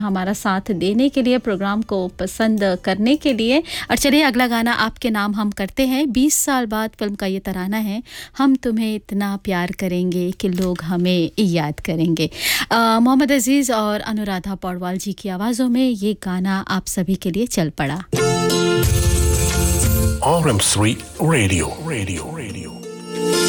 हमारा साथ देने के लिए, प्रोग्राम को पसंद करने के लिए। और चलिए अगला गाना आपके नाम हम करते हैं। 20 साल बाद फिल्म का ये तराना है, हम तुम्हें इतना प्यार करेंगे कि लोग हमें याद करेंगे। मोहम्मद अजीज़ और अनुराधा पौडवाल जी की आवाज़ों में ये गाना आप सभी के लिए चल पड़ा। RM3 Radio.